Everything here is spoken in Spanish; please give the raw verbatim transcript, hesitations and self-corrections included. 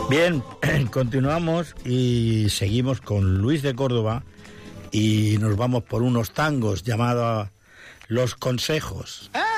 Bien, continuamos y seguimos con Luis de Córdoba y nos vamos por unos tangos llamados Los Consejos. ¡Eh!